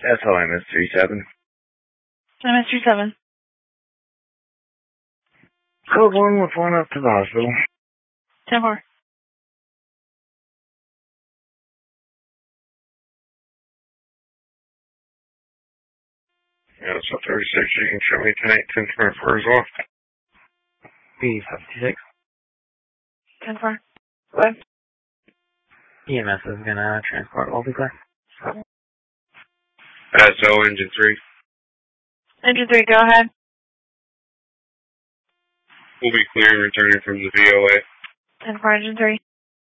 SLMS 37. MS 37. Code 1 with one up to the hospital. 10-4. Yeah, so 36, you can show me tonight, 10-4 as well. B-56. 10-4. What? EMS is gonna transport multi-class. SO Engine 3. Engine 3, go ahead. We'll be clear returning from the VOA. 10-4, Engine 3.